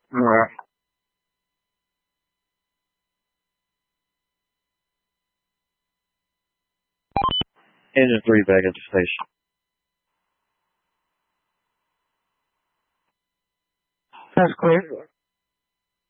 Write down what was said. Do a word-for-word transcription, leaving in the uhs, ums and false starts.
All right. Engine three back at the station. That's clear.